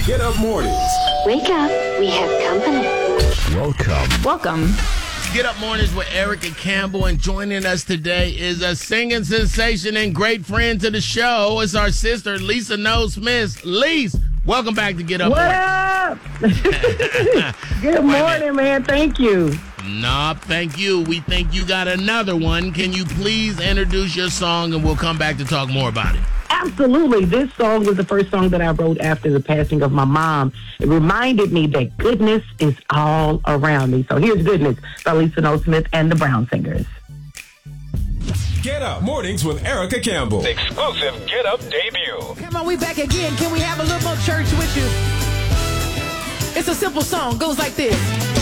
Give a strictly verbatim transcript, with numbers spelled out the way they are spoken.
Get Up Mornings. Wake up, we have company. Welcome. Welcome. Get Up Mornings with Erica Campbell, and joining us today is a singing sensation and great friend to the show. It's our sister, Lisa Noel Smith. Lise, welcome back to Get Up What Mornings. up? Good morning, man. Thank you. Nah, thank you. We think you got another one. Can you please introduce your song, and we'll come back to talk more about it. Absolutely. This song was the first song that I wrote after the passing of my mom. It reminded me that goodness is all around me. So here's Goodness by Lisa Noel Smith and the Brown Singers. Get Up Mornings with Erica Campbell. Exclusive Get Up debut. Come on, we back again. Can we have a little more church with you? It's a simple song. Goes like this.